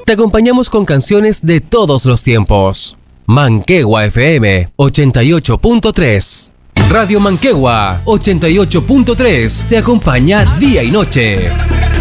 Te acompañamos con canciones de todos los tiempos. Manquehua FM 88.3. Radio Manquehua 88.3 te acompaña día y noche.